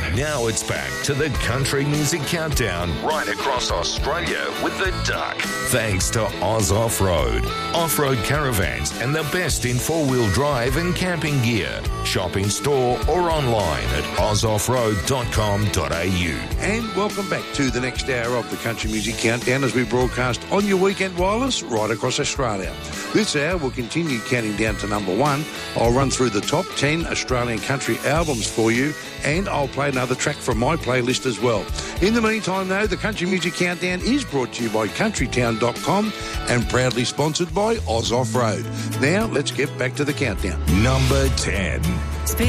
Now it's back to the Country Music Countdown right across Australia with the Duck. Thanks to Oz Off-Road. Off-road caravans and the best in four-wheel drive and camping gear. Shop in store or online at ozoffroad.com.au. And welcome back to the next hour of the Country Music Countdown as we broadcast on your weekend wireless right across Australia. This hour will continue counting down to number one. I'll run through the top 10 Australian country albums for you, and I'll play another track from my playlist as well. In the meantime, though, the Country Music Countdown is brought to you by countrytown.com and proudly sponsored by Oz Off-Road. Now, let's get back to the countdown. Number 10.